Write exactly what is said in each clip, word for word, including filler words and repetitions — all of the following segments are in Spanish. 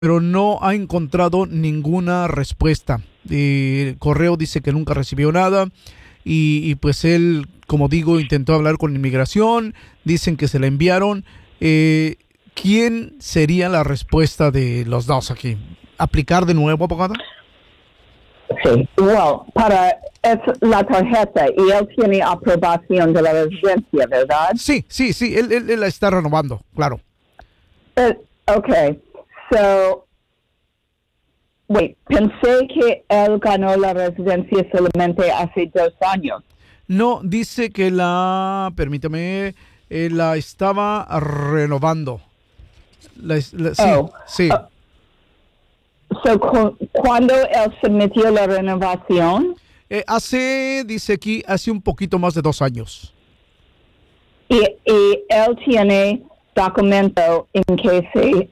pero no ha encontrado ninguna respuesta. Eh, el correo dice que nunca recibió nada y, y pues él, como digo, intentó hablar con inmigración, dicen que se la enviaron. Eh, ¿Quién sería la respuesta de los dos aquí? ¿Aplicar de nuevo, abogada? Sí, well, para es la tarjeta y él tiene aprobación de la residencia, ¿verdad? Sí, sí, sí, él, él, él la está renovando, claro. Uh, okay, so, wait, pensé que él ganó la residencia solamente hace dos años. No, dice que la, permítame, eh, la estaba renovando. La, la, sí, oh, sí. Uh, So, cu- ¿cuándo él sometió la renovación? Eh, hace, dice aquí, hace un poquito más de dos años. Y, y él tiene documento en que se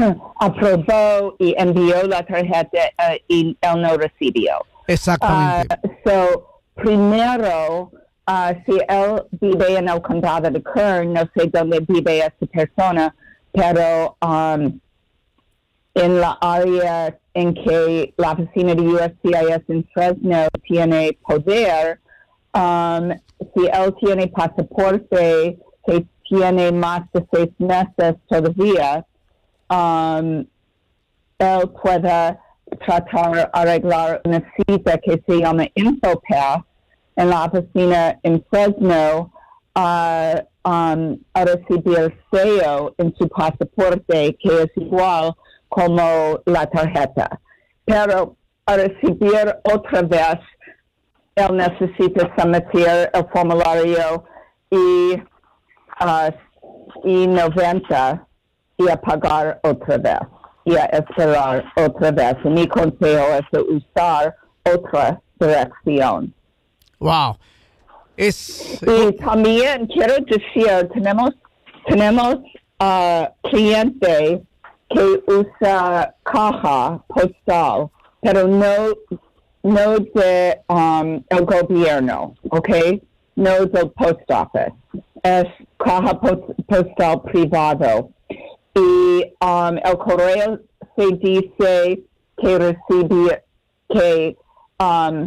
aprobó y envió la tarjeta uh, y él no recibió. Exactamente. Uh, so, primero, uh, si él vive en el condado de Kern, no sé dónde vive esa persona, pero um, en la área en que la oficina de U S C I S en Fresno tiene poder, um, si él tiene pasaporte que tiene más de seis meses todavía, um, él puede tratar de arreglar una cita que se llama InfoPass en la oficina en Fresno uh, um, a recibir sello en su pasaporte que es igual como la tarjeta. Pero a recibir otra vez, él necesita someter el formulario y, uh, y noventa y a pagar otra vez y a esperar otra vez. Y mi consejo es usar otra dirección. Wow. Es... Y también quiero decir, tenemos, tenemos uh, clientes que usa caja postal, pero no, no de um, el gobierno, ¿ok? No del post office. Es caja post, postal privado. Y um, el correo se dice que recibe, que um,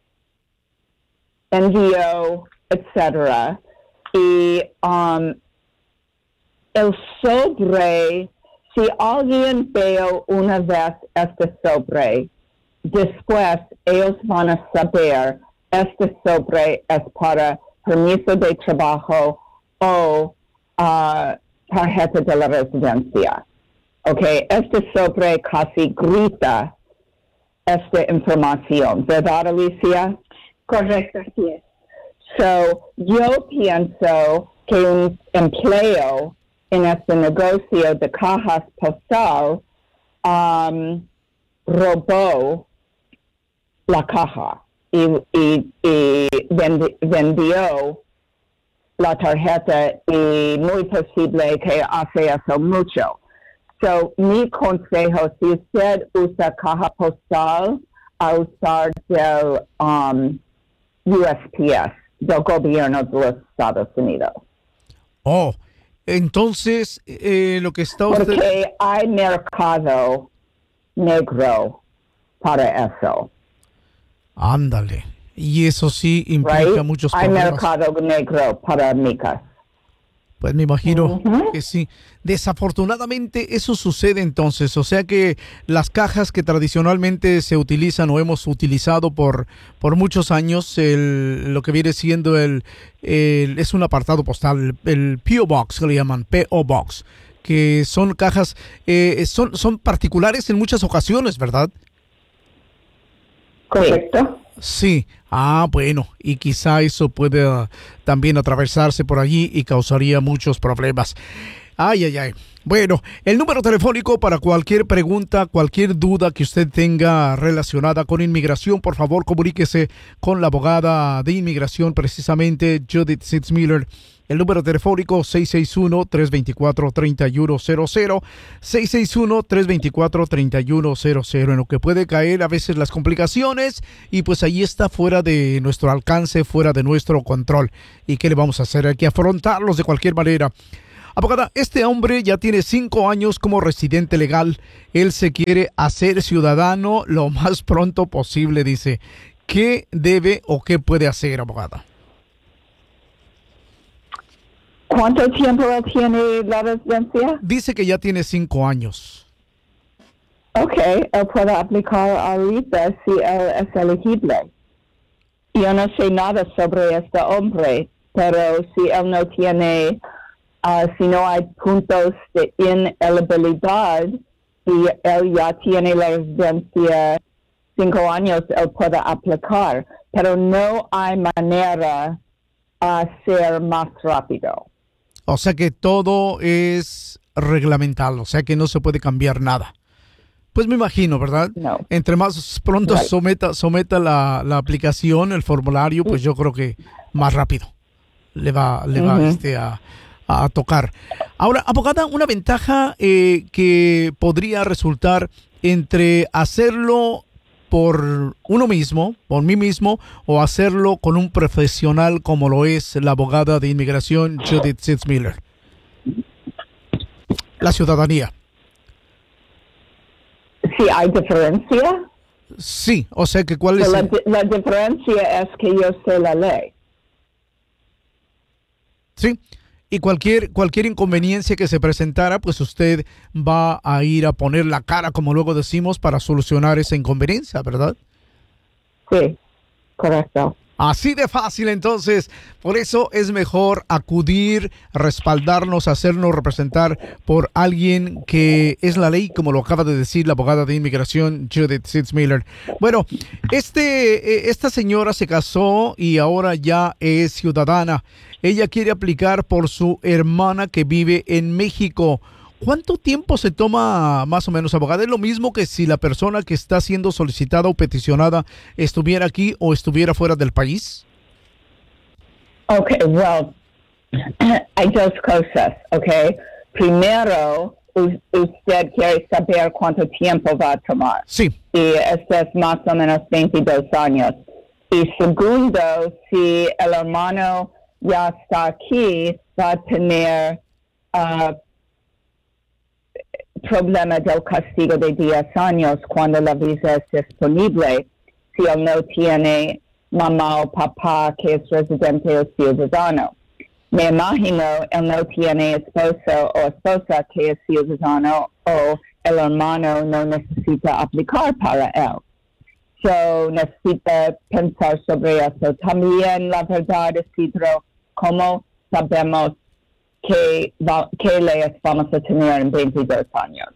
envió, etcétera. Y um, el sobre, si alguien veo una vez este sobre, después ellos van a saber este sobre es para permiso de trabajo o uh, tarjeta de la residencia. Ok, este sobre casi grita esta información, ¿verdad, Alicia? Correcto, así es. So, yo pienso que un empleo en este negocio de cajas postal um, robó la caja y, y, y vendi, vendió la tarjeta y muy posible que hace eso mucho. So, mi consejo, si usted usa caja postal, a usar del um, U S P S, del gobierno de los Estados Unidos. Oh, entonces, eh, lo que está usted... Porque hay mercado negro para eso. Ándale. Y eso sí implica Right? muchos Hay problemas. mercado negro para micas. Pues me imagino Uh-huh. que sí. Desafortunadamente eso sucede entonces. O sea que las cajas que tradicionalmente se utilizan o hemos utilizado por, por muchos años, el, lo que viene siendo el, el es un apartado postal, el, el P O Box que le llaman, P O Box, que son cajas, eh, son, son particulares en muchas ocasiones, ¿verdad? Correcto. Sí, ah, bueno, y quizá eso puede uh, también atravesarse por allí y causaría muchos problemas. Ay, ay, ay. Bueno, el número telefónico para cualquier pregunta, cualquier duda que usted tenga relacionada con inmigración, por favor, comuníquese con la abogada de inmigración, precisamente Judith Sitzmiller. El número telefónico seis seis uno, tres dos cuatro, tres uno cero cero, seis seis uno, tres dos cuatro, tres uno cero cero, en lo que puede caer a veces las complicaciones y pues ahí está fuera de nuestro alcance, fuera de nuestro control. ¿Y qué le vamos a hacer? Hay que afrontarlos de cualquier manera. Abogada, este hombre ya tiene cinco años como residente legal. Él se quiere hacer ciudadano lo más pronto posible, dice. ¿Qué debe o qué puede hacer, abogada? ¿Cuánto tiempo él tiene la residencia? Dice que ya tiene cinco años. Ok, él puede aplicar ahorita si él es elegible. Yo no sé nada sobre este hombre, pero si él no tiene, uh, si no hay puntos de inelegibilidad y él ya tiene la residencia cinco años, él puede aplicar, pero no hay manera a ser más rápido. O sea que todo es reglamentado, o sea que no se puede cambiar nada. Pues me imagino, ¿verdad? No. Entre más pronto Right. someta, someta la, la aplicación, el formulario, pues yo creo que más rápido le va, le va Ujú. este, a, a tocar. Ahora, abogada, una ventaja eh, que podría resultar entre hacerlo por uno mismo, por mí mismo, o hacerlo con un profesional como lo es la abogada de inmigración Judith Sitzmiller. La ciudadanía. Si hay diferencia, Sí, o sea que cuál es... la, el- di- la diferencia es que yo sé la ley. Sí, y cualquier, cualquier inconveniencia que se presentara, pues usted va a ir a poner la cara, como luego decimos, para solucionar esa inconveniencia, ¿verdad? Sí, correcto. Así de fácil, entonces. Por eso es mejor acudir, respaldarnos, hacernos representar por alguien que es la ley, como lo acaba de decir la abogada de inmigración Judith Sitzmiller. Bueno, este, eh, esta señora se casó y ahora ya es ciudadana. Ella quiere aplicar por su hermana que vive en México. ¿Cuánto tiempo se toma más o menos, abogada? ¿Es lo mismo que si la persona que está siendo solicitada o peticionada estuviera aquí o estuviera fuera del país? Okay, well, hay dos cosas, okay. Primero, u- usted quiere saber cuánto tiempo va a tomar. Sí, Y este es más o menos veintidós años. Y segundo, si el hermano ya está aquí, va a tener uh, problema del castigo de diez años cuando la visa es disponible. Si él no tiene mamá o papá que es residente o ciudadano. Me imagino él no tiene esposo o esposa que es ciudadano o el hermano no necesita aplicar para él. So, necesita pensar sobre eso. También, la verdad, Isidro, ¿cómo sabemos qué, va, qué leyes vamos a tener en veintidós años?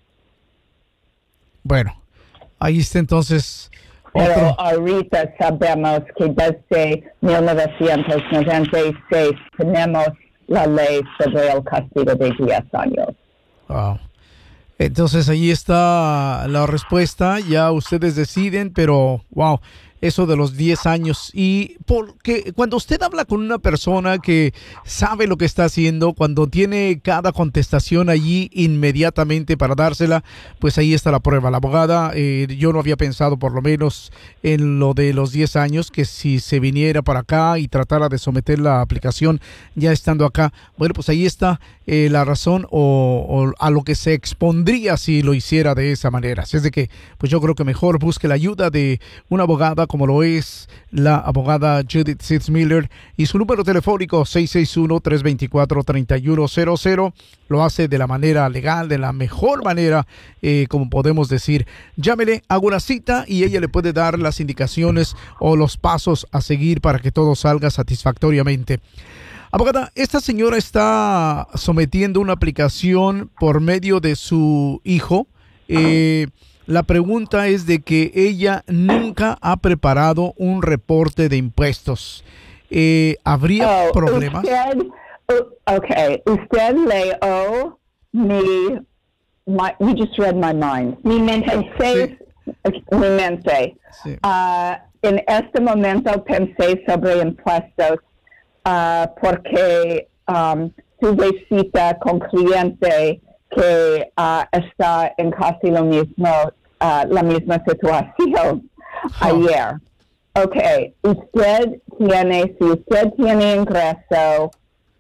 bueno, ahí está entonces Pero otro. ahorita sabemos que desde mil novecientos noventa y seis tenemos la ley sobre el castigo de diez años. Wow. Entonces ahí está la respuesta, ya ustedes deciden, pero wow, eso de los diez años. Y porque cuando usted habla con una persona que sabe lo que está haciendo, cuando tiene cada contestación allí inmediatamente para dársela, pues ahí está la prueba. La abogada, eh, yo no había pensado por lo menos en lo de los diez años, que si se viniera para acá y tratara de someter la aplicación ya estando acá, bueno, pues ahí está eh, la razón o, o a lo que se expondría si lo hiciera de esa manera. Así es de que, pues yo creo que mejor busque la ayuda de una abogada como lo es la abogada Judith Sitzmiller, y su número telefónico seis seis uno, tres dos cuatro, tres uno cero cero. Lo hace de la manera legal, de la mejor manera, eh, como podemos decir. Llámele, haga una cita y ella le puede dar las indicaciones o los pasos a seguir para que todo salga satisfactoriamente. Abogada, esta señora está sometiendo una aplicación por medio de su hijo. Eh, la pregunta es de que ella nunca ha preparado un reporte de impuestos. Eh, ¿Habría Oh, problemas? Usted, uh, okay, usted leyó mi, my, you just read my mind. Mi mente, pensé, mi mente. Sí. Uh, en este momento pensé sobre impuestos uh, porque um, tuve cita con cliente que uh, está en casi lo mismo, uh, la misma situación Oh. ayer. Okay, usted tiene, si usted tiene ingreso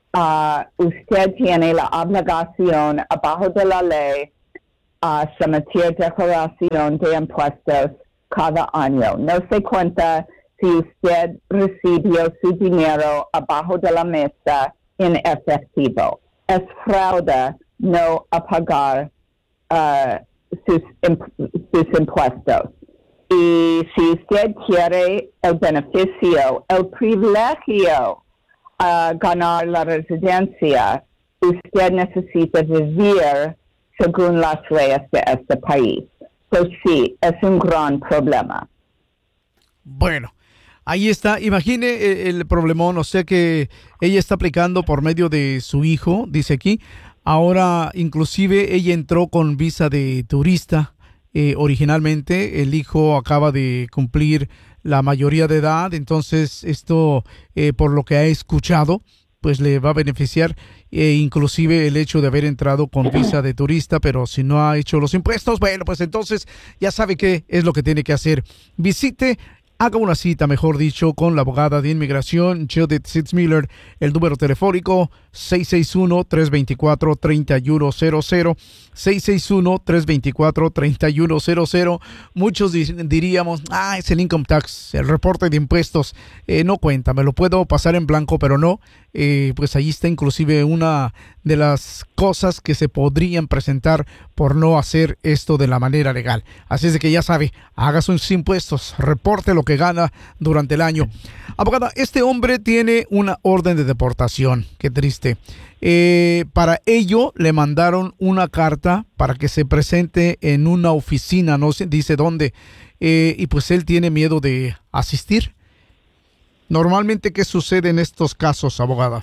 uh, usted tiene la obligación abajo de la ley a someter declaración de impuestos cada año. No se cuenta si usted recibió su dinero abajo de la mesa en efectivo. Es fraude no a pagar uh, sus, imp- sus impuestos. Y si usted quiere el beneficio, el privilegio a uh, ganar la residencia, usted necesita vivir según las leyes de este país. Pues sí, es un gran problema. Bueno, ahí está. Imagine el problemón, o sea que ella está aplicando por medio de su hijo, dice aquí. Ahora, inclusive, ella entró con visa de turista. Eh, originalmente, el hijo acaba de cumplir la mayoría de edad, entonces esto, eh, por lo que ha escuchado, pues le va a beneficiar, eh, inclusive el hecho de haber entrado con visa de turista, pero si no ha hecho los impuestos, bueno, pues entonces ya sabe qué es lo que tiene que hacer. Visite, haga una cita, mejor dicho, con la abogada de inmigración, Judith Sitzmiller. El número telefónico seis seis uno, tres dos cuatro, tres uno cero cero, seis seis uno, tres dos cuatro, tres uno cero cero. Muchos di- diríamos, ah, es el income tax, el reporte de impuestos. Eh, no cuenta, me lo puedo pasar en blanco, pero no. Eh, pues ahí está inclusive una de las cosas que se podrían presentar por no hacer esto de la manera legal. Así es de que ya sabe, haga sus impuestos, reporte lo que gana durante el año. Abogada, este hombre tiene una orden de deportación. Qué triste. Eh, para ello le mandaron una carta para que se presente en una oficina, no se dice dónde, eh, y pues él tiene miedo de asistir. Normalmente, ¿qué sucede en estos casos, abogada?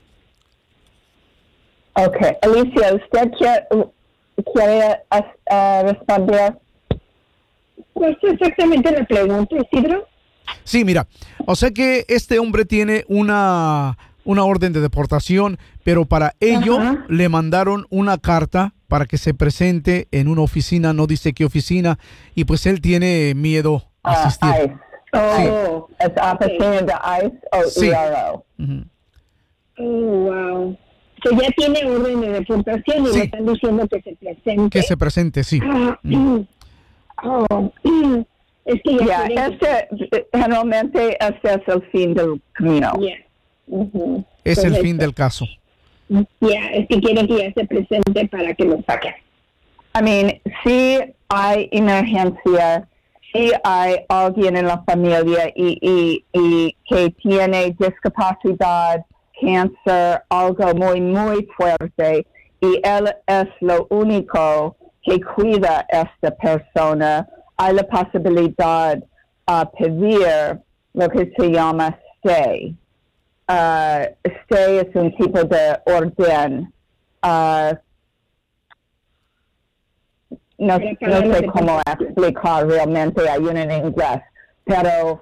Ok, Alicia, ¿usted quiere, quiere uh, responder? ¿Cuál es exactamente la pregunta, Isidro? Sí, mira, o sea que este hombre tiene una, una orden de deportación, pero para ello Ajá. le mandaron una carta para que se presente en una oficina, no dice qué oficina, y pues él tiene miedo a Uh, asistir. ICE. Oh, ¿Es oficina de ICE o Sí. E R O? Ujú. oh, wow. Que ya tiene orden de deportación y Sí. le están diciendo que se presente. Que se presente, sí. Ah, Mm. oh, es que ya Ya, quieren que- este, generalmente este es el fin del camino. Ya. Ujú. Es el Correcto. fin del caso. Ya, es que quieren que ya se presente para que lo saquen. I mean, si hay emergencia, si hay alguien en la familia y, y, y que tiene discapacidad, cáncer, algo muy, muy fuerte, y él es lo único que cuida a esta persona, hay la posibilidad a pedir lo que se llama stay. Uh, stay es un tipo de orden. Uh, no, no sé cómo explicar realmente, hay uno en inglés, pero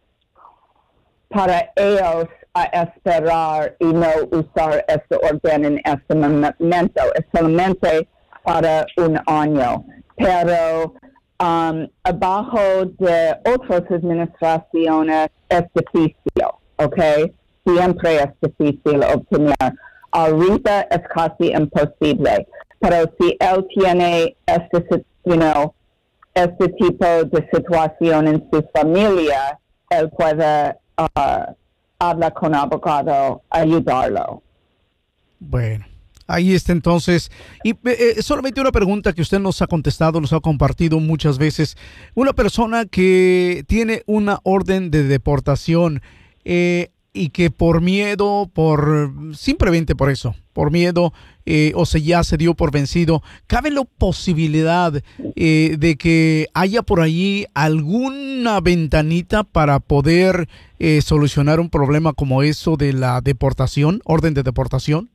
para ellos a esperar y no usar este orden en este momento, es solamente para un año. Pero um, abajo de otras administraciones es difícil, ¿ok? Siempre es difícil obtener. Ahorita es casi imposible. Pero si él tiene este, you know, este tipo de situación en su familia, él puede uh, hablar con abogado, ayudarlo. Bueno, ahí está entonces. Y eh, solamente una pregunta que usted nos ha contestado, nos ha compartido muchas veces. Una persona que tiene una orden de deportación eh, y que por miedo, por simplemente por eso, por miedo, eh, o sea, ya se dio por vencido, ¿cabe la posibilidad eh, de que haya por allí alguna ventanita para poder eh, solucionar un problema como eso de la deportación, orden de deportación?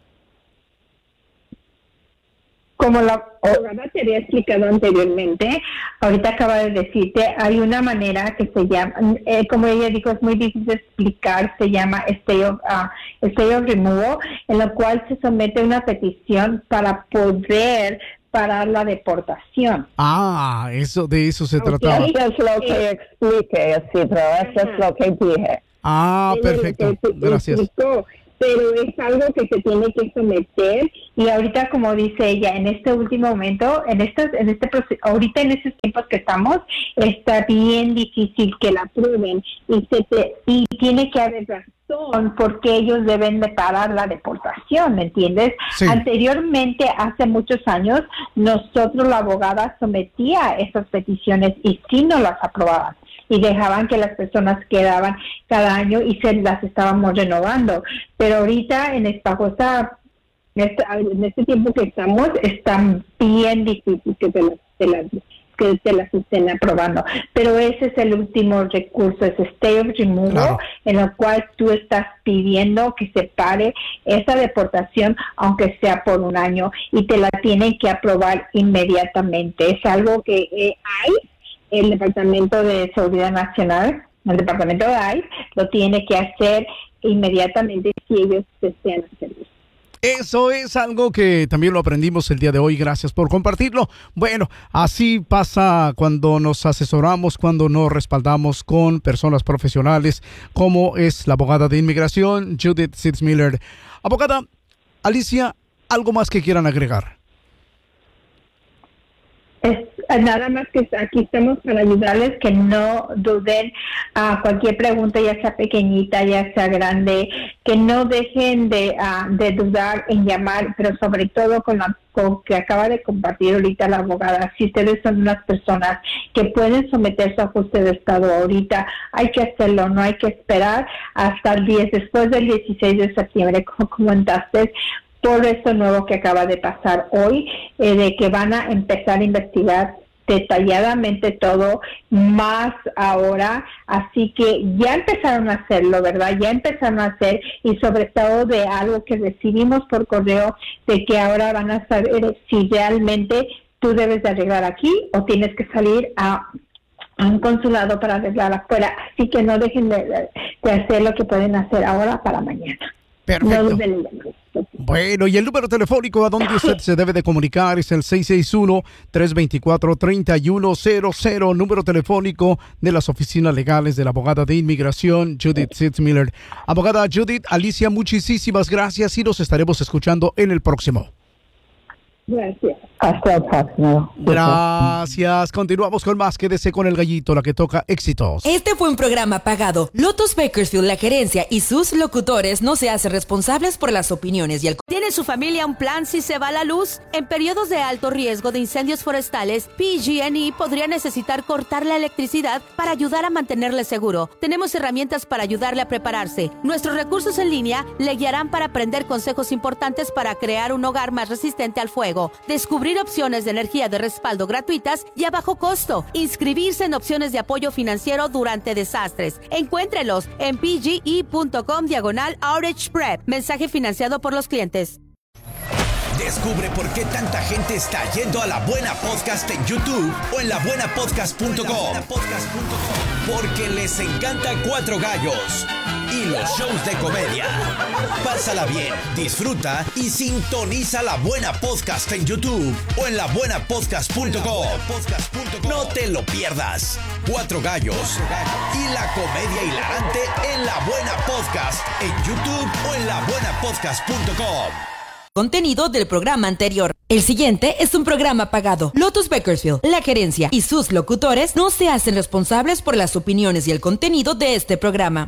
Como la abogada te había explicado anteriormente, ahorita acaba de decirte, hay una manera que se llama, eh, como ella dijo, es muy difícil de explicar, se llama stay of, uh, stay of removal, en la cual se somete una petición para poder parar la deportación. Ah, eso de eso se Okay. trataba. Eso es lo que expliqué, Isidro, eso es lo que dije. Ah, Ella perfecto. lo que te Gracias. explicó. pero es algo que se tiene que someter. Y ahorita, como dice ella, en este último momento, en estos, en este proceso, ahorita en estos tiempos que estamos, está bien difícil que la aprueben y se te, y tiene que haber razón porque ellos deben de parar la deportación, ¿me entiendes? Sí. Anteriormente, hace muchos años, nosotros, la abogada, sometía esas peticiones y sí no las aprobaban y dejaban que las personas quedaban cada año y se las estábamos renovando. Pero ahorita, en esta cosa, en este tiempo que estamos, está bien difícil que te las, te las, que te las estén aprobando. Pero ese es el último recurso, ese stay of removal, claro, en el cual tú estás pidiendo que se pare esa deportación, aunque sea por un año, y te la tienen que aprobar inmediatamente. Es algo que eh, hay, el Departamento de Seguridad Nacional, el Departamento de I C E, lo tiene que hacer inmediatamente si ellos desean hacerlo. Eso es algo que también lo aprendimos el día de hoy. Gracias por compartirlo. Bueno, así pasa cuando nos asesoramos, cuando nos respaldamos con personas profesionales, como es la abogada de inmigración, Judith Sitzmiller. Abogada Alicia, ¿algo más que quieran agregar? Es nada más que aquí estamos para ayudarles, que no duden a uh, cualquier pregunta, ya sea pequeñita, ya sea grande, que no dejen de, uh, de dudar en llamar, pero sobre todo con la con que acaba de compartir ahorita la abogada. Si ustedes son unas personas que pueden someter su ajuste de estado ahorita, hay que hacerlo, no hay que esperar hasta el diez, después del dieciséis de septiembre, como comentaste, por esto nuevo que acaba de pasar hoy, eh, de que van a empezar a investigar detalladamente todo, más ahora, así que ya empezaron a hacerlo, ¿verdad? Ya empezaron a hacer, y sobre todo de algo que recibimos por correo, de que ahora van a saber si realmente tú debes de arreglar aquí o tienes que salir a, a un consulado para arreglar afuera, así que no dejen de, de hacer lo que pueden hacer ahora para mañana. Perfecto. No deben de Bueno, y el número telefónico a donde usted se debe de comunicar es el seis seis uno, tres dos cuatro, tres uno cero cero, número telefónico de las oficinas legales de la abogada de inmigración, Judith Sitzmiller. Abogada Judith, Alicia, muchísimas gracias y nos estaremos escuchando en el próximo. Gracias. Hasta el próximo. Gracias. Continuamos con más. Quédese con el gallito, la que toca éxitos. Este fue un programa pagado. Lotus Bakersfield, la gerencia y sus locutores no se hacen responsables por las opiniones y el... ¿Tiene su familia un plan si se va la luz? En periodos de alto riesgo de incendios forestales, P G and E podría necesitar cortar la electricidad para ayudar a mantenerle seguro. Tenemos herramientas para ayudarle a prepararse. Nuestros recursos en línea le guiarán para aprender consejos importantes para crear un hogar más resistente al fuego. Descubrir opciones de energía de respaldo gratuitas y a bajo costo. Inscribirse en opciones de apoyo financiero durante desastres. Encuéntrelos en pge.com diagonal outage prep. Mensaje financiado por los clientes. Descubre por qué tanta gente está yendo a La Buena Podcast en YouTube o en la buena podcast punto com. Porque les encanta Cuatro Gallos y los shows de comedia. Pásala bien, disfruta y sintoniza La Buena Podcast en YouTube o en la buena podcast punto com. No te lo pierdas. Cuatro Gallos y la comedia hilarante en La Buena Podcast en YouTube o en la buena podcast punto com. Contenido del programa anterior. El siguiente es un programa pagado. Lotus Bakersfield, la gerencia y sus locutores no se hacen responsables por las opiniones y el contenido de este programa.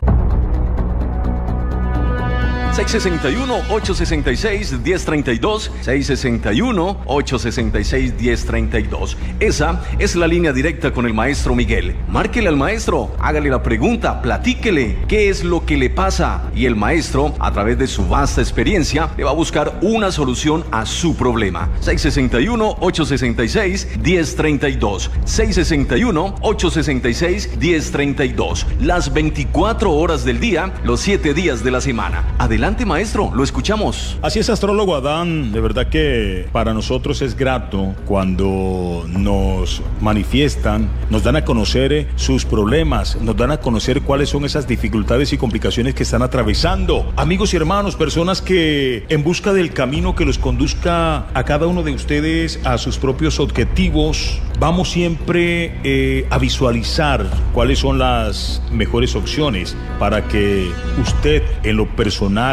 seis seis uno, ocho seis seis, uno cero tres dos, seis seis uno, ocho seis seis, uno cero tres dos. Esa es la línea directa con el maestro Miguel. Márquele al maestro, hágale la pregunta, platíquele qué es lo que le pasa y el maestro, a través de su vasta experiencia, le va a buscar una solución a su problema. seis seis uno, ocho seis seis, uno cero tres dos, seis seis uno, ocho seis seis, uno cero tres dos. Las veinticuatro horas del día, los siete días de la semana. Adelante. Adelante, maestro, lo escuchamos. Así es, astrólogo Adán. De verdad que para nosotros es grato cuando nos manifiestan, nos dan a conocer sus problemas, nos dan a conocer cuáles son esas dificultades y complicaciones que están atravesando. Amigos y hermanos, personas que en busca del camino que los conduzca a cada uno de ustedes a sus propios objetivos, vamos siempre eh, a visualizar cuáles son las mejores opciones para que usted en lo personal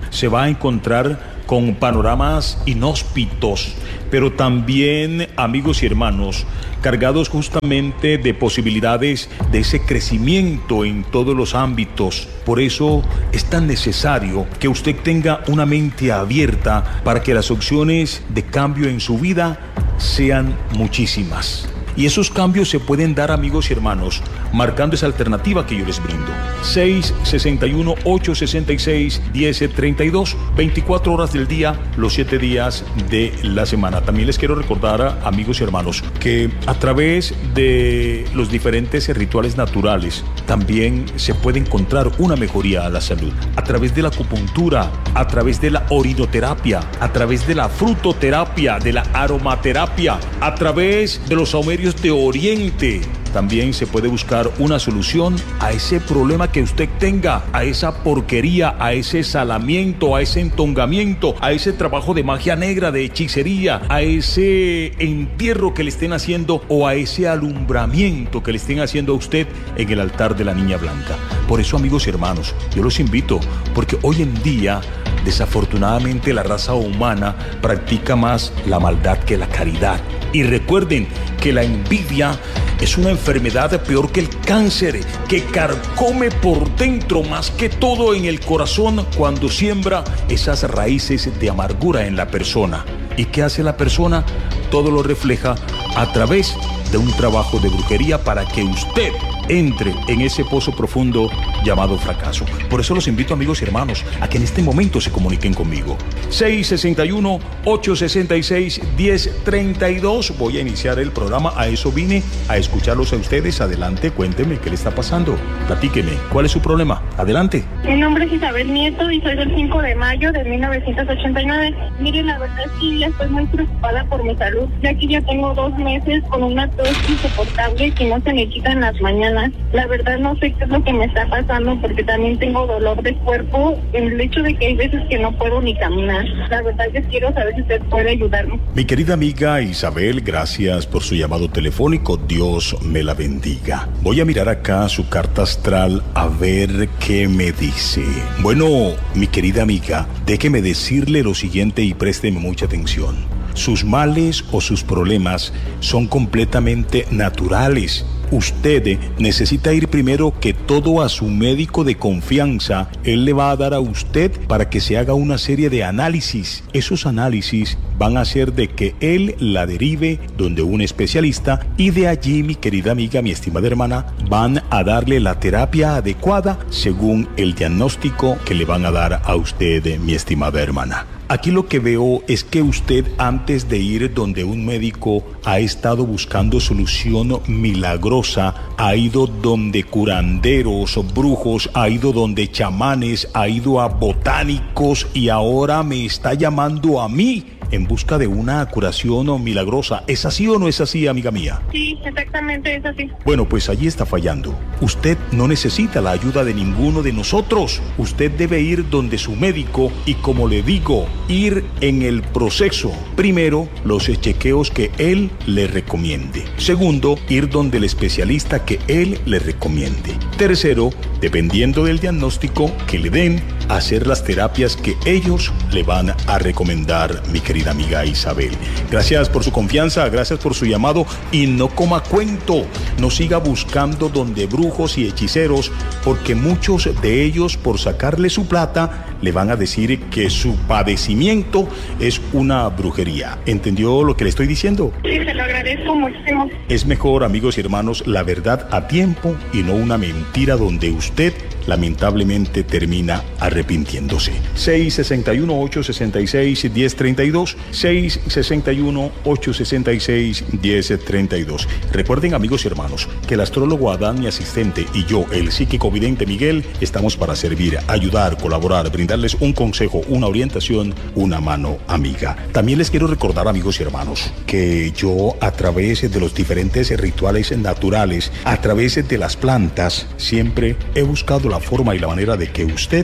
se va a encontrar con panoramas inhóspitos, pero también, amigos y hermanos, cargados justamente de posibilidades de ese crecimiento en todos los ámbitos. Por eso es tan necesario que usted tenga una mente abierta para que las opciones de cambio en su vida sean muchísimas. Y esos cambios se pueden dar, amigos y hermanos, marcando esa alternativa que yo les brindo. seis seis uno, ocho seis seis, uno cero tres dos, veinticuatro horas del día, los siete días de la semana. También les quiero recordar, amigos y hermanos, que a través de los diferentes rituales naturales también se puede encontrar una mejoría a la salud. A través de la acupuntura, a través de la orinoterapia, a través de la frutoterapia, de la aromaterapia, a través de los saumerios de Oriente, también se puede buscar una solución a ese problema que usted tenga, a esa porquería, a ese salamiento, a ese entongamiento, a ese trabajo de magia negra, de hechicería, a ese entierro que le estén haciendo o a ese alumbramiento que le estén haciendo a usted en el altar de la Niña Blanca. Por eso, amigos y hermanos, yo los invito, porque hoy en día, desafortunadamente, la raza humana practica más la maldad que la caridad. Y recuerden que la envidia es una enfermedad peor que el cáncer, que carcome por dentro más que todo en el corazón cuando siembra esas raíces de amargura en la persona. ¿Y qué hace la persona? Todo lo refleja a través de un trabajo de brujería para que usted entre en ese pozo profundo llamado fracaso. Por eso los invito, amigos y hermanos, a que en este momento se comuniquen conmigo. seis seis uno, ocho seis seis, uno cero tres dos. Voy a iniciar el programa. A eso vine, a escucharlos a ustedes. Adelante, cuénteme qué le está pasando. Platíqueme, ¿cuál es su problema? Adelante. Mi nombre es Isabel Nieto y soy del cinco de mayo de mil novecientos ochenta y nueve. Miren, la verdad es que ya estoy muy preocupada por mi salud, ya que ya tengo dos meses con una tos insoportable que no se me quita en las mañanas. La verdad no sé qué es lo que me está pasando, porque también tengo dolor de cuerpo, el hecho de que hay veces que no puedo ni caminar. La verdad yo quiero saber si usted puede ayudarme. Mi querida amiga Isabel, gracias por su llamado telefónico. Dios me la bendiga. Voy a mirar acá su carta astral a ver qué me dice. Bueno, mi querida amiga, déjeme decirle lo siguiente y présteme mucha atención. Sus males o sus problemas son completamente naturales. Usted necesita ir primero que todo a su médico de confianza. Él le va a dar a usted para que se haga una serie de análisis. Esos análisis van a hacer de que él la derive donde un especialista, y de allí, mi querida amiga, mi estimada hermana, van a darle la terapia adecuada según el diagnóstico que le van a dar a usted, mi estimada hermana. Aquí lo que veo es que usted, antes de ir donde un médico, ha estado buscando solución milagrosa, ha ido donde curanderos, brujos, ha ido donde chamanes, ha ido a botánicos y ahora me está llamando a mí en busca de una curación milagrosa. ¿Es así o no es así, amiga mía? Sí, exactamente es así. Bueno, pues allí está fallando. Usted no necesita la ayuda de ninguno de nosotros. Usted debe ir donde su médico y, como le digo, ir en el proceso. Primero, los chequeos que él le recomiende. Segundo, ir donde el especialista que él le recomiende. Tercero, dependiendo del diagnóstico que le den, hacer las terapias que ellos le van a recomendar, mi querida amiga Isabel. Gracias por su confianza, gracias por su llamado, y no coma cuento, no siga buscando donde brujos y hechiceros, porque muchos de ellos, por sacarle su plata, le van a decir que su padecimiento es una brujería. ¿Entendió lo que le estoy diciendo? Sí, se lo agradezco muchísimo. Es mejor, amigos y hermanos, la verdad a tiempo y no una mentira donde usted lamentablemente termina arrepintiéndose. seis seis uno, ocho seis seis, uno cero tres dos, seis seis uno, ocho seis seis, uno cero tres dos. Recuerden, amigos y hermanos, que el astrólogo Adán, mi asistente, y yo, el psíquico vidente Miguel, estamos para servir, ayudar, colaborar, brindarles un consejo, una orientación, una mano amiga. También les quiero recordar, amigos y hermanos, que yo, a través de los diferentes rituales naturales, a través de las plantas, siempre he buscado la forma y la manera de que usted tenga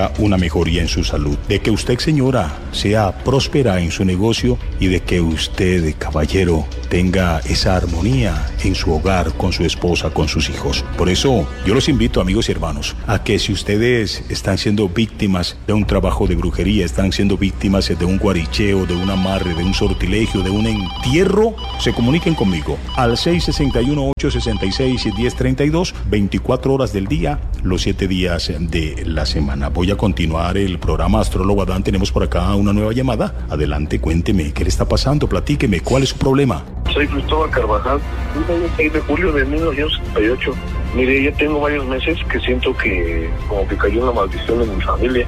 tenga una mejoría en su salud. De que usted, señora, sea próspera en su negocio y de que usted, caballero, tenga esa armonía en su hogar, con su esposa, con sus hijos. Por eso, yo los invito, amigos y hermanos, a que si ustedes están siendo víctimas de un trabajo de brujería, están siendo víctimas de un guaricheo, de un amarre, de un sortilegio, de un entierro, se comuniquen conmigo al seis seis uno, ocho seis seis, uno cero tres dos, veinticuatro horas del día, los siete días de la semana. Voy a continuar el programa Astrólogo Adán. Tenemos por acá una nueva llamada. Adelante, cuénteme, ¿qué le está pasando? Platíqueme, ¿cuál es su problema? Soy Cristóbal Carvajal, el seis de julio de mil novecientos setenta y ocho. Mire, ya tengo varios meses que siento que como que cayó una maldición en mi familia.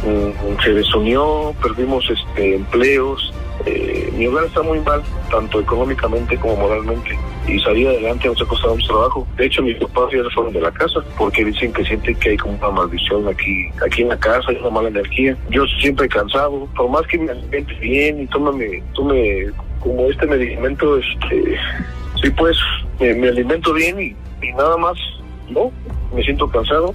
Mm, se desunió, perdimos este empleos. Eh, mi hogar está muy mal, tanto económicamente como moralmente, y salir adelante nos ha costado mucho trabajo. De hecho, mis papás ya se fueron de la casa porque dicen que sienten que hay como una maldición aquí aquí en la casa, hay una mala energía. Yo siempre cansado, por más que me alimente bien y tómame, tome como este medicamento, este, sí, pues me, me alimento bien y, y nada más, ¿no? Me siento cansado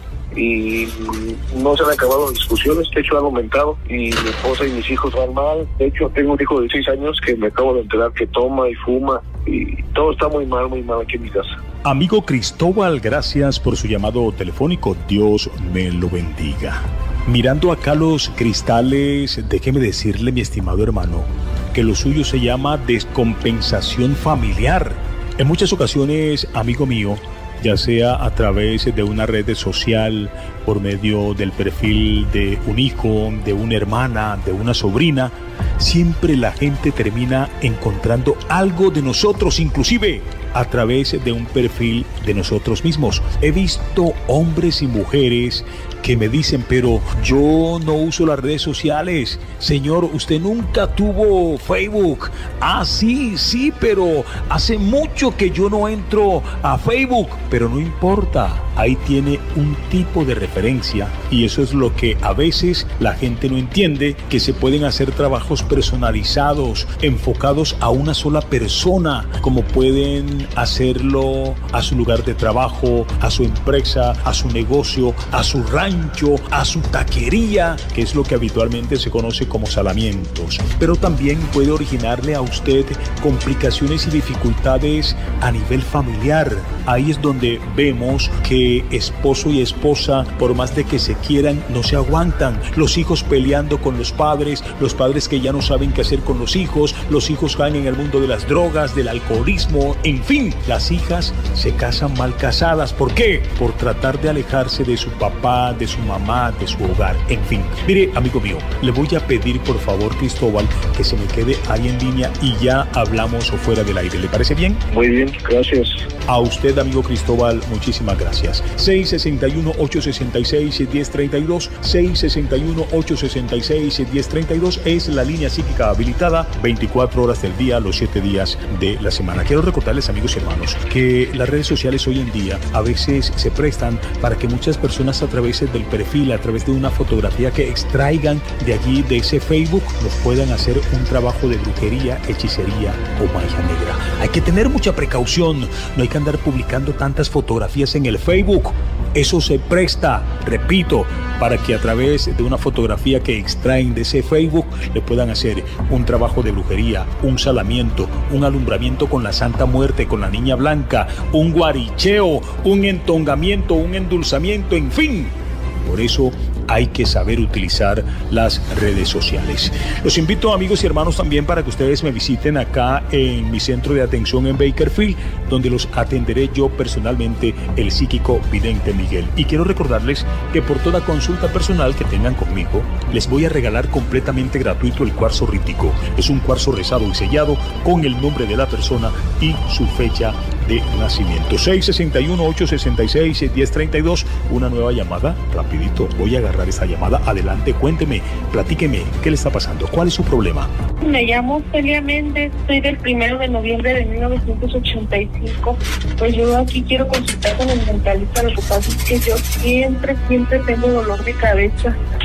y no se han acabado las discusiones. De hecho, han aumentado y mi esposa y mis hijos van mal. De hecho, tengo un hijo de seis años que me acabo de enterar que toma y fuma y todo está muy mal, muy mal aquí en mi casa. Amigo Cristóbal, gracias por su llamado telefónico. Dios me lo bendiga. Mirando acá los cristales, déjeme decirle, mi estimado hermano, que lo suyo se llama descompensación familiar. En muchas ocasiones, amigo mío, ya sea a través de una red social, por medio del perfil de un hijo, de una hermana, de una sobrina, siempre la gente termina encontrando algo de nosotros, inclusive a través de un perfil de nosotros mismos. He visto hombres y mujeres que me dicen, pero yo no uso las redes sociales. Señor, usted nunca tuvo Facebook. Ah, sí, sí, pero hace mucho que yo no entro a Facebook. Pero no importa, ahí tiene un tipo de referencia, y eso es lo que a veces la gente no entiende, que se pueden hacer trabajos personalizados, enfocados a una sola persona, como pueden hacerlo a su lugar de trabajo, a su empresa, a su negocio, a su rancho, a su taquería, que es lo que habitualmente se conoce como salamientos. Pero también puede originarle a usted complicaciones y dificultades a nivel familiar. Ahí es donde vemos que esposo y esposa, por más de que se quieran, no se aguantan. Los hijos peleando con los padres, los padres que ya no saben qué hacer con los hijos, los hijos caen en el mundo de las drogas, del alcoholismo, en fin, las hijas se casan mal casadas. ¿Por qué? Por tratar de alejarse de su papá, de su mamá, de su hogar, en fin. Mire, amigo mío, le voy a pedir por favor, Cristóbal, que se me quede ahí en línea y ya hablamos o fuera del aire. ¿Le parece bien? Muy bien, gracias. A usted, amigo Cristóbal, muchísimas gracias. seis seis uno, ocho seis seis, uno cero tres dos, seis seis uno, ocho seis seis, uno cero tres dos es la línea psíquica habilitada, veinticuatro horas del día, los siete días de la semana. Quiero recordarles, amigos y hermanos, que las redes sociales hoy en día a veces se prestan para que muchas personas, a través del perfil, a través de una fotografía que extraigan de allí, de ese Facebook, nos puedan hacer un trabajo de brujería, hechicería o magia negra. Hay que tener mucha precaución, no hay que andar publicando tantas fotografías en el Facebook. Eso se presta, repito, para que a través de una fotografía que extraen de ese Facebook le puedan hacer un trabajo de brujería, un salamiento, un alumbramiento con la Santa Muerte, con la Niña Blanca, un guaricheo, un entongamiento, un endulzamiento, en fin. Por eso hay que saber utilizar las redes sociales. Los invito, amigos y hermanos, también para que ustedes me visiten acá en mi centro de atención en Bakersfield, donde los atenderé yo personalmente, el psíquico vidente Miguel. Y quiero recordarles que por toda consulta personal que tengan conmigo, les voy a regalar completamente gratuito el cuarzo rítico. Es un cuarzo rezado y sellado con el nombre de la persona y su fecha de nacimiento. seis seis uno, ocho seis seis, uno cero tres dos, una nueva llamada, rapidito, voy a agarrar esta llamada. Adelante, cuénteme, platíqueme, ¿qué le está pasando? ¿Cuál es su problema? Me llamo Celia Méndez, soy del primero de noviembre de mil novecientos ochenta y cinco. Pues yo aquí quiero consultar con el mentalista. Lo que pasa es que yo siempre, siempre tengo dolor de cabeza.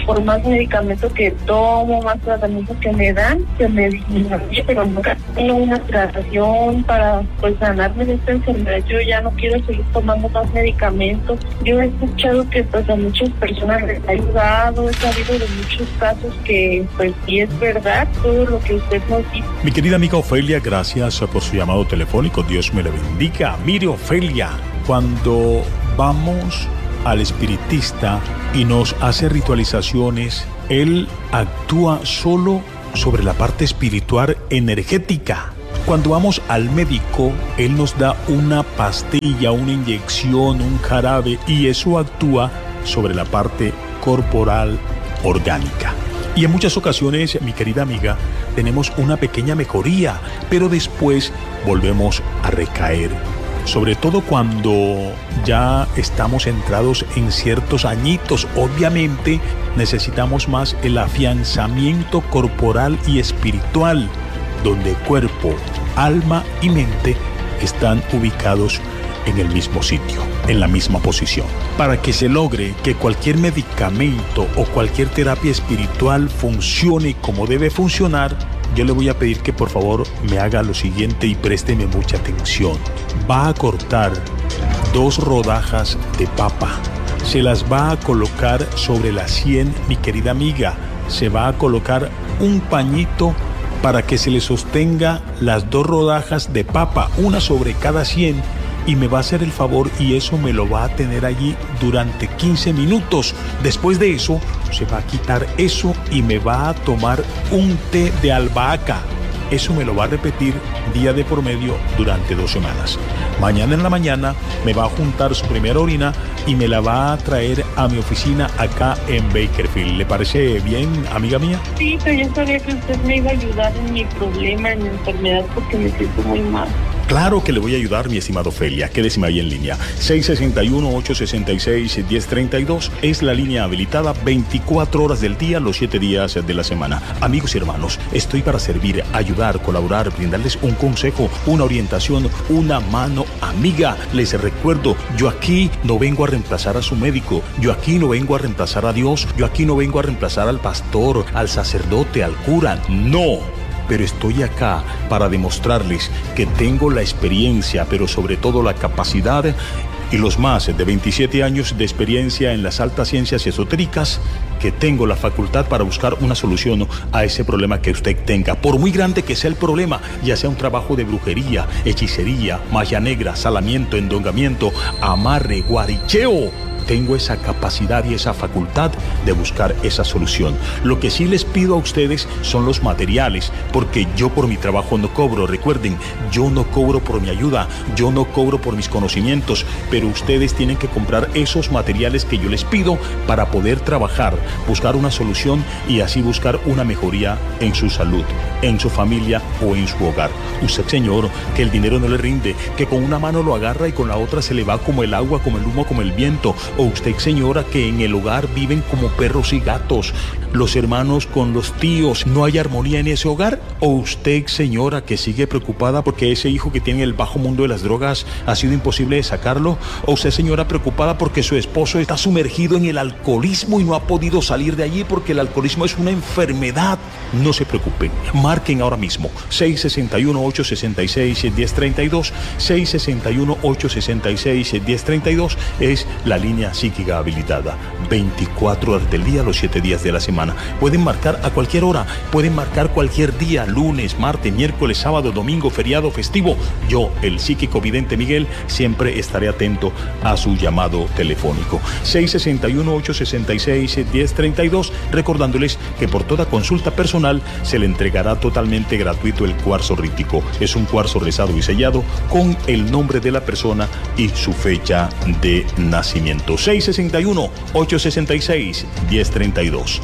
por más medicamento que tomo, más tratamiento que me dan, se me disminuye, pero nunca tengo una tratación para pues sanarme de esta enfermedad. Yo ya no quiero seguir tomando más medicamentos. Yo he escuchado que pues a muchas personas les ha ayudado, he sabido de muchos casos que pues sí es verdad todo lo que usted nos dice. Mi querida amiga Ofelia, gracias por su llamado telefónico, Dios me la bendiga. Mire, Ofelia, cuando vamos al espiritista y nos hace ritualizaciones, él actúa solo sobre la parte espiritual energética. Cuando vamos al médico, él nos da una pastilla, una inyección, un jarabe, y eso actúa sobre la parte corporal orgánica. Y en muchas ocasiones, mi querida amiga, tenemos una pequeña mejoría, pero después volvemos a recaer. Sobre todo cuando ya estamos entrados en ciertos añitos, obviamente necesitamos más el afianzamiento corporal y espiritual, donde cuerpo, alma y mente están ubicados en el mismo sitio, en la misma posición. Para que se logre que cualquier medicamento o cualquier terapia espiritual funcione como debe funcionar, yo le voy a pedir que por favor me haga lo siguiente y présteme mucha atención. Va a cortar dos rodajas de papa, se las va a colocar sobre la sien, mi querida amiga. Se va a colocar un pañito para que se le sostenga las dos rodajas de papa, una sobre cada sien, y me va a hacer el favor y eso me lo va a tener allí durante quince minutos. Después de eso, se va a quitar eso y me va a tomar un té de albahaca. Eso me lo va a repetir día de por medio durante dos semanas. Mañana en la mañana me va a juntar su primera orina y me la va a traer a mi oficina acá en Bakersfield. ¿Le parece bien, amiga mía? Sí, pero yo sabía que usted me iba a ayudar en mi problema, en mi enfermedad, porque me siento muy mal. Claro que le voy a ayudar, mi estimado Ofelia. Quédese ahí en línea. seis seis uno, ocho seis seis, uno cero tres dos es la línea habilitada veinticuatro horas del día, los siete días de la semana. Amigos y hermanos, estoy para servir, ayudar, colaborar, brindarles un consejo, una orientación, una mano amiga. Les recuerdo, yo aquí no vengo a reemplazar a su médico, yo aquí no vengo a reemplazar a Dios, yo aquí no vengo a reemplazar al pastor, al sacerdote, al cura, no. Pero estoy acá para demostrarles que tengo la experiencia, pero sobre todo la capacidad y los más de veintisiete años de experiencia en las altas ciencias esotéricas, que tengo la facultad para buscar una solución a ese problema que usted tenga. Por muy grande que sea el problema, ya sea un trabajo de brujería, hechicería, magia negra, salamiento, endongamiento, amarre, guaricheo, tengo esa capacidad y esa facultad de buscar esa solución. Lo que sí les pido a ustedes son los materiales, porque yo por mi trabajo no cobro. Recuerden, yo no cobro por mi ayuda, yo no cobro por mis conocimientos, pero ustedes tienen que comprar esos materiales que yo les pido para poder trabajar, buscar una solución y así buscar una mejoría en su salud, en su familia o en su hogar. Usted, señor, que el dinero no le rinde, que con una mano lo agarra y con la otra se le va como el agua, como el humo, como el viento. O usted, señora, que en el hogar viven como perros y gatos, los hermanos con los tíos, ¿no hay armonía en ese hogar? O usted, señora, que sigue preocupada porque ese hijo que tiene en el bajo mundo de las drogas ha sido imposible de sacarlo. O usted, señora, preocupada porque su esposo está sumergido en el alcoholismo y no ha podido salir de allí porque el alcoholismo es una enfermedad. No se preocupen, marquen ahora mismo seis seis uno, ocho seis seis, uno cero tres dos, seis seis uno, ocho seis seis, uno cero tres dos es la línea psíquica habilitada, veinticuatro horas del día, los siete días de la semana. Pueden marcar a cualquier hora, pueden marcar cualquier día, lunes, martes, miércoles, sábado, domingo, feriado, festivo. Yo, el psíquico vidente Miguel, siempre estaré atento a su llamado telefónico. seis seis uno, ocho seis seis, uno cero tres dos, recordándoles que por toda consulta personal se le entregará totalmente gratuito el cuarzo rítico. Es un cuarzo rezado y sellado con el nombre de la persona y su fecha de nacimiento. seis seis uno, ocho seis seis, uno cero tres dos.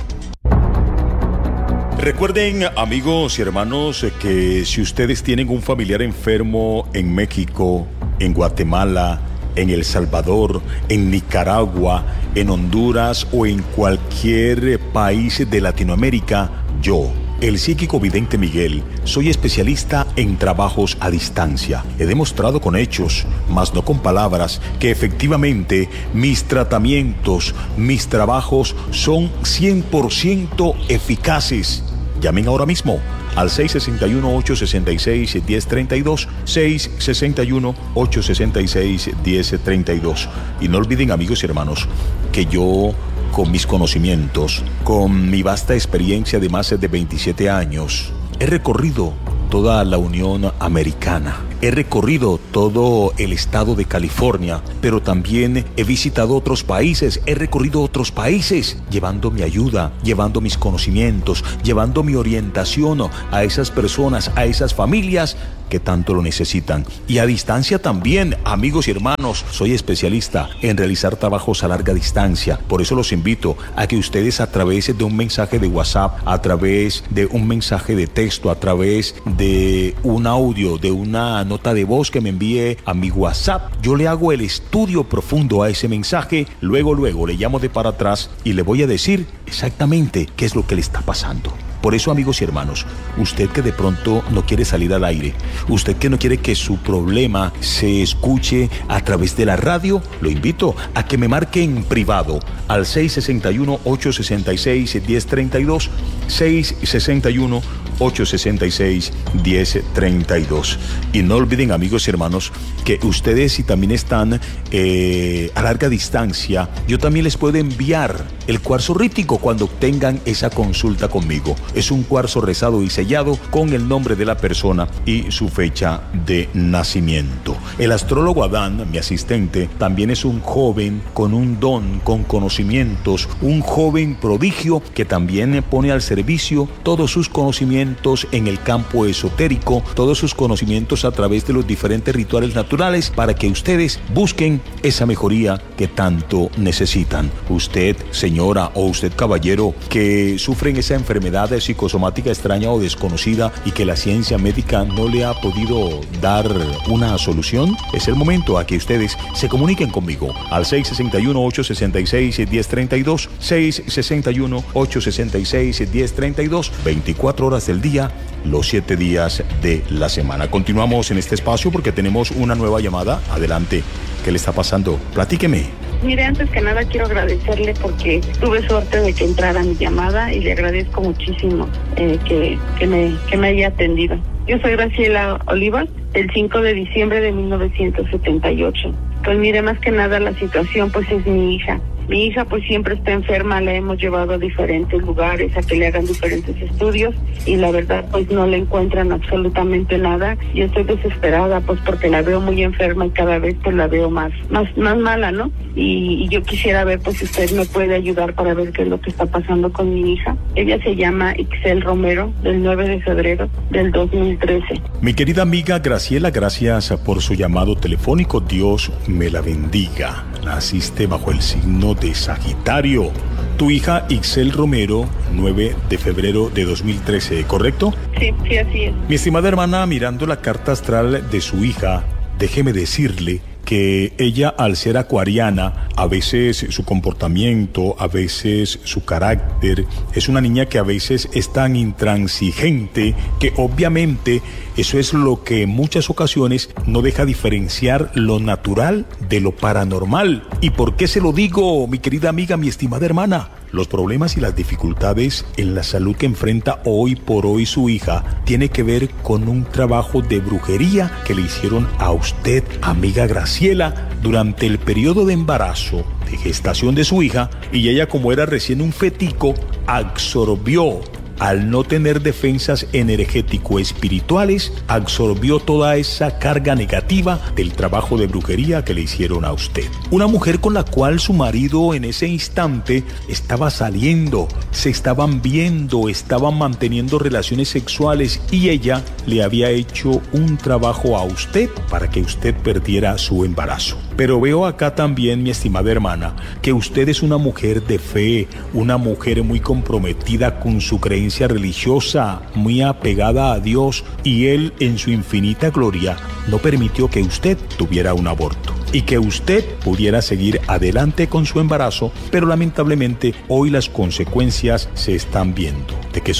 Recuerden, amigos y hermanos, que si ustedes tienen un familiar enfermo en México, en Guatemala, en El Salvador, en Nicaragua, en Honduras o en cualquier país de Latinoamérica, yo, el psíquico vidente Miguel. Soy especialista en trabajos a distancia. He demostrado con hechos, más no con palabras, que efectivamente mis tratamientos, mis trabajos son cien por ciento eficaces. Llamen ahora mismo al seis seis uno, ocho seis seis, uno cero tres dos, seis seis uno, ocho seis seis, uno cero tres dos. Y no olviden, amigos y hermanos, que yo, con mis conocimientos, con mi vasta experiencia de más de veintisiete años, he recorrido toda la Unión Americana. He recorrido todo el estado de California, pero también he visitado otros países, he recorrido otros países, llevando mi ayuda, llevando mis conocimientos, llevando mi orientación a esas personas, a esas familias que tanto lo necesitan. Y a distancia también, amigos y hermanos, soy especialista en realizar trabajos a larga distancia. Por eso los invito a que ustedes, a través de un mensaje de WhatsApp, a través de un mensaje de texto, a través de un audio, de una nota de voz que me envíe a mi WhatsApp, yo le hago el estudio profundo a ese mensaje. Luego, luego le llamo de para atrás y le voy a decir exactamente qué es lo que le está pasando. Por eso, amigos y hermanos, usted que de pronto no quiere salir al aire, usted que no quiere que su problema se escuche a través de la radio, lo invito a que me marque en privado al seis seis uno, ocho seis seis, uno cero tres dos, seis seis uno, ocho seis seis, uno cero tres dos. Y no olviden, amigos y hermanos, que ustedes, si también están eh, a larga distancia, yo también les puedo enviar el cuarzo rítico cuando tengan esa consulta conmigo. Es un cuarzo rezado y sellado con el nombre de la persona y su fecha de nacimiento. El astrólogo Adán, mi asistente, también es un joven con un don, con conocimientos, un joven prodigio que también pone al servicio todos sus conocimientos en el campo esotérico, todos sus conocimientos a través de los diferentes rituales naturales para que ustedes busquen esa mejoría que tanto necesitan. Usted, señora, o usted, caballero, que sufren esa enfermedad psicosomática extraña o desconocida y que la ciencia médica no le ha podido dar una solución, es el momento a que ustedes se comuniquen conmigo al seis seis uno, ocho seis seis, uno cero tres dos, seis seis uno, ocho seis seis, uno cero tres dos, veinticuatro horas del día, los siete días de la semana. Continuamos en este espacio porque tenemos una nueva llamada. Adelante, ¿qué le está pasando? Platíqueme. Mire, antes que nada quiero agradecerle porque tuve suerte de que entrara mi llamada y le agradezco muchísimo eh, que, que, me, que me haya atendido. Yo soy Graciela Olivas, del cinco de diciembre de mil novecientos setenta y ocho. Pues mire, más que nada la situación pues es mi hija. Mi hija pues siempre está enferma, la hemos llevado a diferentes lugares a que le hagan diferentes estudios y la verdad pues no le encuentran absolutamente nada. Yo estoy desesperada pues porque la veo muy enferma y cada vez pues la veo más más más mala, ¿no? Y, y yo quisiera ver pues si usted me puede ayudar para ver qué es lo que está pasando con mi hija. Ella se llama Ixel Romero, del nueve de febrero del dos mil trece. Mi querida amiga Graciela, gracias por su llamado telefónico. Dios me la bendiga. Naciste bajo el signo de Sagitario. Tu hija Ixel Romero, nueve de febrero de dos mil trece, ¿correcto? Sí, sí, así es. Mi estimada hermana, mirando la carta astral de su hija, déjeme decirle que ella, al ser acuariana, a veces su comportamiento, a veces su carácter, es una niña que a veces es tan intransigente que obviamente eso es lo que en muchas ocasiones no deja diferenciar lo natural de lo paranormal. ¿Y por qué se lo digo, mi querida amiga, mi estimada hermana? Los problemas y las dificultades en la salud que enfrenta hoy por hoy su hija tiene que ver con un trabajo de brujería que le hicieron a usted, amiga Graciela, durante el periodo de embarazo, de gestación de su hija, y ella, como era recién un fetico, absorbió, al no tener defensas energético-espirituales, absorbió toda esa carga negativa del trabajo de brujería que le hicieron a usted. Una mujer con la cual su marido en ese instante estaba saliendo, se estaban viendo, estaban manteniendo relaciones sexuales y ella le había hecho un trabajo a usted para que usted perdiera su embarazo. Pero veo acá también, mi estimada hermana, que usted es una mujer de fe, una mujer muy comprometida con su creencia religiosa, muy apegada a Dios, y Él en su infinita gloria no permitió que usted tuviera un aborto y que usted pudiera seguir adelante con su embarazo, pero lamentablemente hoy las consecuencias se están viendo de que su hija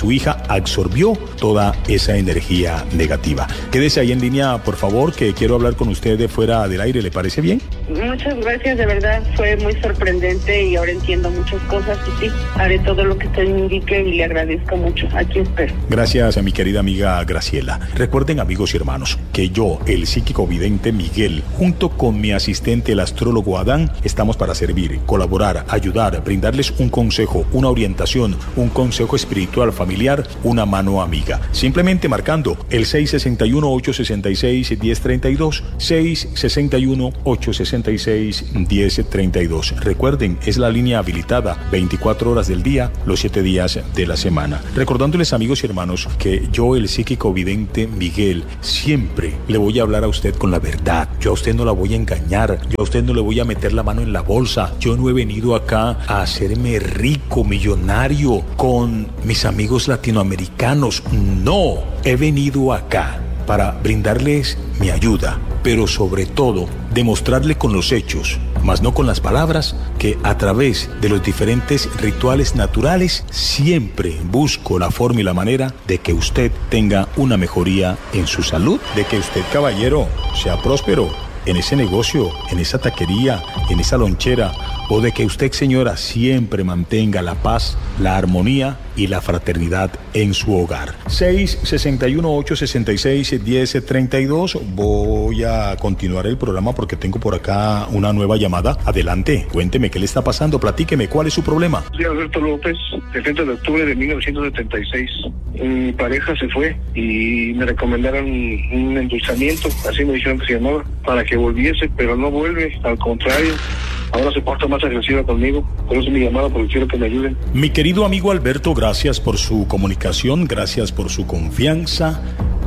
absorbió toda esa energía negativa. Quédese ahí en línea, por favor, que quiero hablar con usted de fuera del aire. ¿Le parece bien? Muchas gracias, de verdad fue muy sorprendente y ahora entiendo muchas cosas y sí, haré todo lo que usted me indique y le agradezco mucho. Aquí espero. Gracias a mi querida amiga Graciela. Recuerden, amigos y hermanos, que yo, el psíquico vidente Miguel, junto con mi asistente, el astrólogo Adán, estamos para servir, colaborar, ayudar, brindarles un consejo, una orientación, un consejo espiritual familiar, una mano amiga. Simplemente marcando el seis seis uno, ocho seis seis, uno cero tres dos, seis seis uno, ocho seis seis, uno cero tres dos. Recuerden, es la línea habilitada veinticuatro horas del día, los siete días de la semana. Recordándoles, amigos y hermanos, que yo, el psíquico vidente Miguel, siempre le voy a hablar a usted con la verdad. Yo a usted no la voy a engañar, yo a usted no le voy a meter la mano en la bolsa. Yo no he venido acá a hacerme rico, millonario con mis amigos latinoamericanos. No, he venido acá para brindarles mi ayuda, pero sobre todo demostrarle con los hechos, más no con las palabras, que a través de los diferentes rituales naturales siempre busco la forma y la manera de que usted tenga una mejoría en su salud, de que usted, caballero, sea próspero en ese negocio, en esa taquería, en esa lonchera, o de que usted, señora, siempre mantenga la paz, la armonía y la fraternidad en su hogar. seis seis uno, ocho seis seis, uno cero tres dos. Voy a continuar el programa porque tengo por acá una nueva llamada. Adelante, cuénteme qué le está pasando, platíqueme, ¿cuál es su problema? Soy Alberto López, el treinta de octubre de mil novecientos setenta y seis. Mi pareja se fue y me recomendaron un endulzamiento, así me dijeron que se llamaba, para que volviese, pero no vuelve, al contrario. Ahora se porta más agresiva conmigo, por eso mi llamada, porque quiero que me ayuden. Mi querido amigo Alberto, gracias por su comunicación, gracias por su confianza,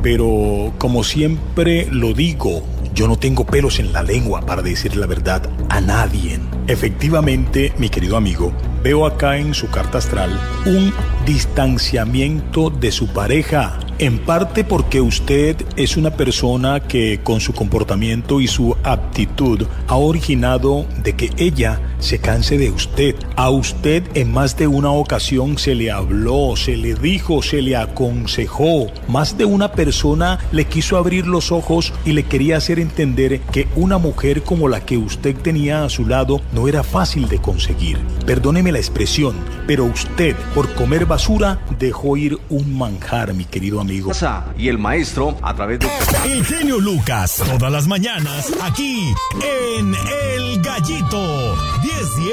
pero como siempre lo digo, yo no tengo pelos en la lengua para decir la verdad a nadie. Efectivamente, mi querido amigo, veo acá en su carta astral un distanciamiento de su pareja, en parte porque usted es una persona que con su comportamiento y su actitud ha originado de que ella se canse de usted. A usted en más de una ocasión se le habló, se le dijo, se le aconsejó. Más de una persona le quiso abrir los ojos y le quería hacer entender que una mujer como la que usted tenía a su lado no era fácil de conseguir. Perdóneme la expresión, pero usted, por comer basura, dejó ir un manjar, mi querido amigo. Y el maestro, a través de... El genio Lucas, todas las mañanas, aquí en El Gallito. diez diez